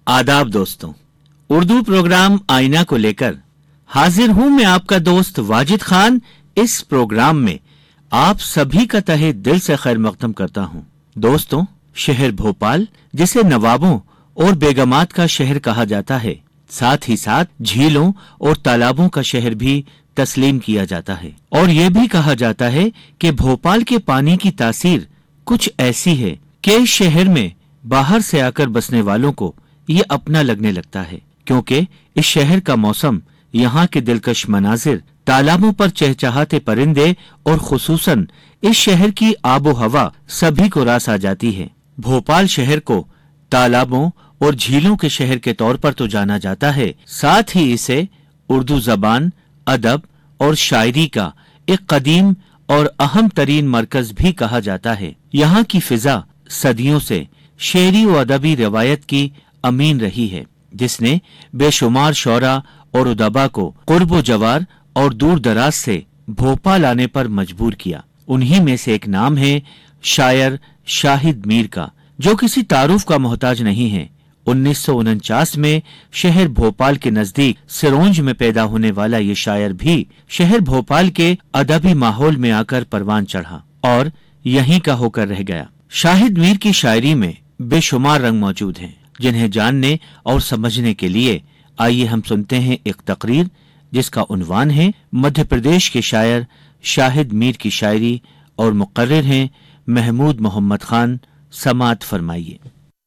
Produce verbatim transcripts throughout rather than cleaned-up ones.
आदाब दोस्तों, उर्दू प्रोग्राम आईना को लेकर हाजिर हूं मैं आपका दोस्त वाजिद खान। इस प्रोग्राम में आप सभी का तहे दिल से खैर मकदम करता हूं। दोस्तों, शहर भोपाल जिसे नवाबों और बेगमात का शहर कहा जाता है, साथ ही साथ झीलों और तालाबों का शहर भी तस्लीम किया जाता है। और यह भी कहा जाता है कि भोपाल के पानी की तासीर कुछ ऐसी है कि इस शहर में बाहर से आकर बसने वालों को ये अपना लगने लगता है, क्योंकि इस शहर का मौसम, यहाँ के दिलकश मनाजिर, तालाबों पर चहचहाते परिंदे और खुसूसन इस शहर की आबो हवा सभी को रास आ जाती है। भोपाल शहर को तालाबों और झीलों के शहर के तौर पर तो जाना जाता है, साथ ही इसे उर्दू जबान, अदब और शायरी का एक कदीम और अहम तरीन मरकज भी कहा जाता है। यहाँ की फिजा सदियों से शेरी व अदबी रिवायत की अमीन रही है, जिसने बेशुमार शौरा और उदबा को कुर्ब जवार और दूर दराज से भोपाल आने पर मजबूर किया। उन्हीं में से एक नाम है शायर शाहिद मीर का, जो किसी तारुफ का मोहताज नहीं है। उन्नीस सौ उनचास में शहर भोपाल के नजदीक सिरोंज में पैदा होने वाला ये शायर भी शहर भोपाल के अदबी माहौल में आकर परवान चढ़ा और यहीं का होकर रह गया। शाहिद मीर की शायरी में बेशुमार रंग मौजूद हैं, जिन्हें जानने और समझने के लिए आइए हम सुनते हैं एक तकरीर जिसका उन्वान है मध्य प्रदेश के शायर शाहिद मीर की शायरी, और मुकर्रिर हैं महमूद मोहम्मद खान। समात फरमाइए।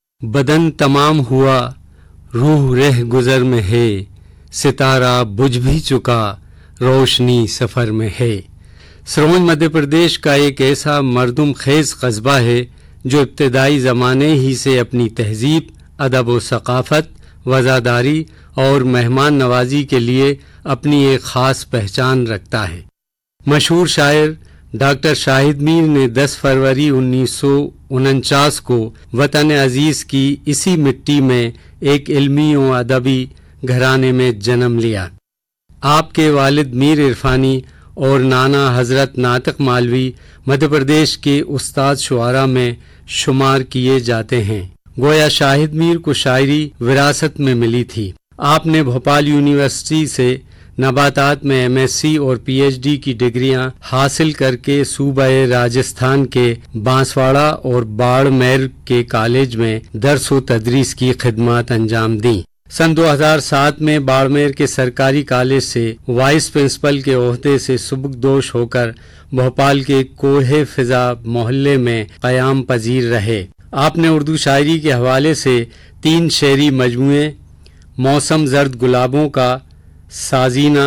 बदन तमाम हुआ, रूह रह गुजर में है, सितारा बुझ भी चुका, रोशनी सफर में है। सिरोंज मध्य प्रदेश का एक ऐसा मरदुम खेज कस्बा है जो इब्तदाई ज़माने ही से अपनी तहजीब, अदब व सकाफ़त, वज़ादारी और मेहमान नवाजी के लिए अपनी एक ख़ास पहचान रखता है। मशहूर शायर डॉक्टर शाहिद मीर ने दस फरवरी उन्नीस सौ उनचास को वतन अजीज़ की इसी मिट्टी में एक इल्मी व अदबी घराने में जन्म लिया। आपके वालिद मीर इरफानी और नाना हज़रत नातिक मालवी मध्य प्रदेश के उस्ताद शुआरा में शुमार किए जाते हैं। गोया शाहिद मीर को शायरी विरासत में मिली थी। आपने भोपाल यूनिवर्सिटी से नबातात में एम एस सी और पी एच डी की डिग्रियां हासिल करके सूबे राजस्थान के बांसवाड़ा और बाड़मेर के कॉलेज में दर्स व तदरीस की खिदमत अंजाम दी। सन दो हज़ार सात में बाड़मेर के सरकारी कॉलेज से वाइस प्रिंसिपल के ओहदे से सुबुकदोश होकर भोपाल के कोहे फिजा मोहल्ले में क़याम पजीर रहे। आपने उर्दू शायरी के हवाले से तीन शेरी मजमुए, मौसम जर्द गुलाबों का, साजीना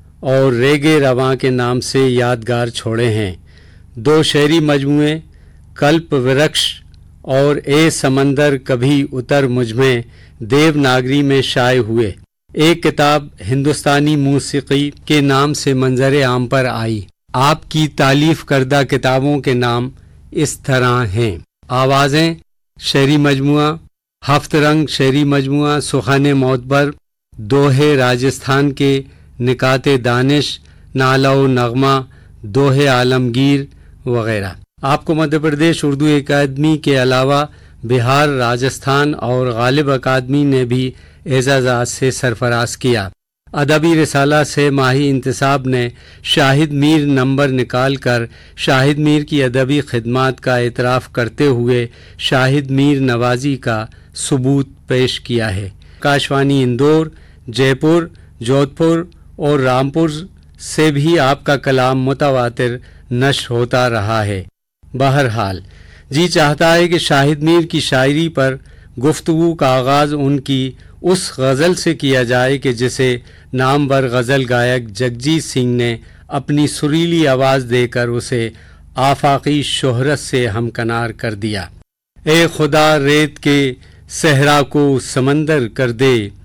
और रेगे रवां के नाम से यादगार छोड़े हैं। दो शेरी मजमुए कल्प वृक्ष और ए समंदर कभी उतर मुझमें देवनागरी में शाये हुए। एक किताब हिंदुस्तानी मूसीकी के नाम से मंजर आम पर आई। आपकी तालीफ करदा किताबों के नाम इस तरह हैं: आवाज़ें शेरी मजमुआ, हफ्त रंग शेरी मजमुआ, सुखाने मोतबर, दोहे राजस्थान के, निकाते दानिश, नाला व नगमा, दोहे आलमगीर वगैरह। आपको मध्य प्रदेश उर्दू अकादमी के अलावा बिहार, राजस्थान और गालिब अकादमी ने भी एजाज़ात से सरफराज किया। अदबी रिसाला से माही इंतसाब ने शाहिद मीर नंबर निकाल कर शाहिद मीर की अदबी खिदमात का एतराफ़ करते हुए शाहिद मीर नवाजी का सबूत पेश किया है। आकाशवाणी इंदौर, जयपुर, जोधपुर और रामपुर से भी आपका कलाम मुतवातिर नश्र होता रहा है। बहरहाल जी चाहता है कि शाहिद मीर की शायरी पर गुफ्तगू का आगाज़ उनकी उस गज़ल से किया जाए कि जिसे नामवर गज़ल गायक जगजीत सिंह ने अपनी सुरीली आवाज़ देकर उसे आफाकी शोहरत से हमकनार कर दिया। ए खुदा रेत के सहरा को समंदर कर दे,